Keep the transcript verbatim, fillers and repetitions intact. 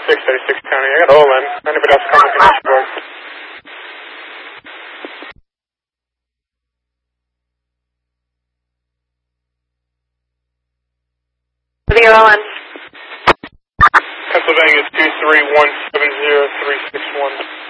six thirty-six County. I got Olin. Anybody else come with me? Board? Video Olin. Pennsylvania two three one seven zero three six one.